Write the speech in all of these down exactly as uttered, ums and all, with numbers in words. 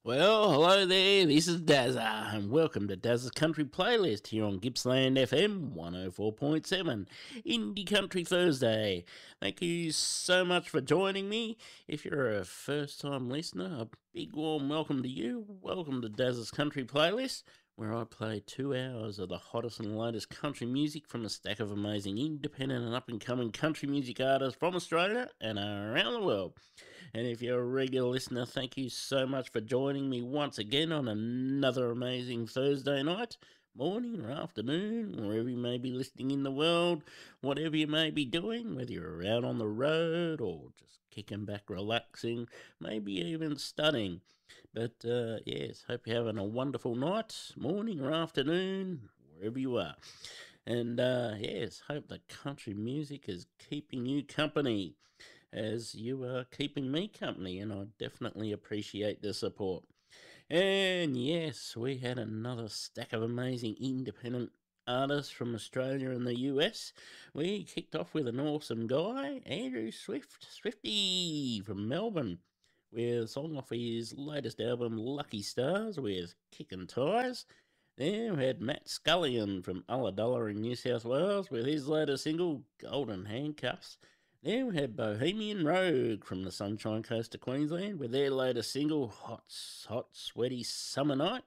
Well, hello there, this is Dazza, and welcome to Dazza's Country Playlist here on Gippsland F M one oh four point seven, Indie Country Thursday. Thank you so much for joining me. If you're a first time listener, a big warm welcome to you. Welcome to Dazza's Country Playlist, where I play two hours of the hottest and latest country music from a stack of amazing independent and up and coming country music artists from Australia and around the world. And if you're a regular listener, thank you so much for joining me once again on another amazing Thursday night, morning or afternoon, wherever you may be listening in the world, whatever you may be doing, whether you're out on the road or just kicking back, relaxing, maybe even studying. But uh, yes, hope you're having a wonderful night, morning or afternoon, wherever you are. And uh, yes, hope the country music is keeping you company as you are keeping me company, and I definitely appreciate the support. And yes, we had another stack of amazing independent artists from Australia and the U S. We kicked off with an awesome guy, Andrew Swift, Swifty from Melbourne, with a song off his latest album, Lucky Stars, with Kickin' Ties. Then we had Matt Scullion from Ulladulla in New South Wales with his latest single, Golden Handcuffs. Then we had Bohemian Rogue from the Sunshine Coast of Queensland with their latest single, Hot, Hot, Sweaty Summer Night.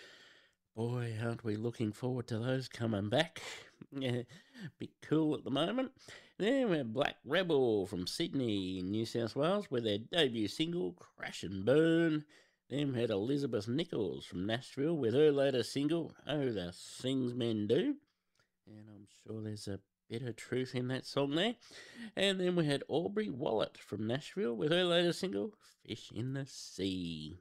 Boy, aren't we looking forward to those coming back. Yeah, bit cool at the moment. Then we had Black Rebel from Sydney in New South Wales with their debut single, Crash and Burn. Then we had Elizabeth Nichols from Nashville with her latest single, Oh, the Things Men Do. And I'm sure there's a bit of truth in that song there. And then we had Aubrey Wallet from Nashville with her latest single, Fish in the Sea.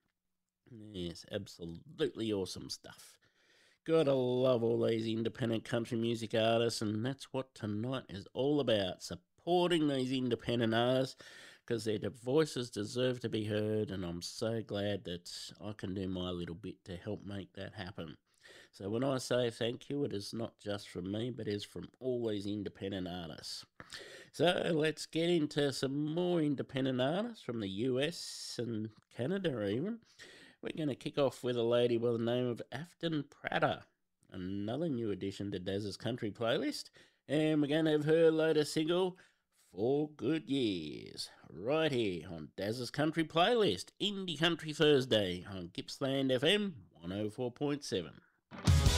Yes, absolutely awesome stuff. Gotta love all these independent country music artists, and that's what tonight is all about, supporting these independent artists because their voices deserve to be heard, and I'm so glad that I can do my little bit to help make that happen. So when I say thank you, it is not just from me, but is from all these independent artists. So let's get into some more independent artists from the U S and Canada even. We're going to kick off with a lady by the name of Afton Prater, another new addition to Daz's Country Playlist, and we're going to have her latest single, Four Good Years, right here on Daz's Country Playlist, Indie Country Thursday on Gippsland F M one oh four point seven.